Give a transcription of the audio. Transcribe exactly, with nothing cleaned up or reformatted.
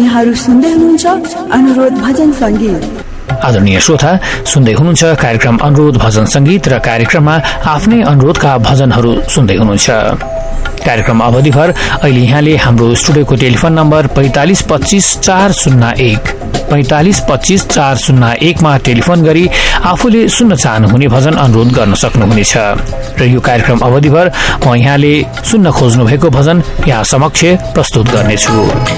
यहाँहरू सुन्दै हुनुहुन्छ अनुरोध भजन संगीत। आदरणीय श्रोता, सुन्दै हुनुहुन्छ कार्यक्रम अनुरोध भजन संगीत र कार्यक्रममा आफ्नै अनुरोधका भजनहरू सुन्दै हुनुहुन्छ। कार्यक्रम अवधिभर अहिले यहाँले हाम्रो स्टुडियोको टेलिफोन नम्बर पैंतालिस पच्चीस चार शून्य एक पैंतालिस पच्चीस चार शून्य एकमा टेलिफोन गरी आफूले सुन्न चाहनुहुने भजन अनुरोध गर्न सक्नुहुनेछ र यो कार्यक्रम अवधिभर म यहाँले सुन्न खोज्नु भएको भजन यहाँ समक्ष प्रस्तुत गर्नेछु।